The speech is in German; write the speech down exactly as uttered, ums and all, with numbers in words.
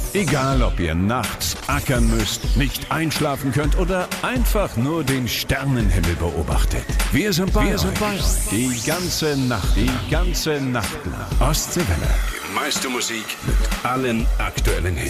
Egal, ob ihr nachts ackern müsst, nicht einschlafen könnt oder einfach nur den Sternenhimmel beobachtet. Wir sind bei, Wir euch. Sind bei euch. Die ganze Nacht. Die ganze Nacht lang. Ostseewelle. Die meiste Musik mit allen aktuellen Hits.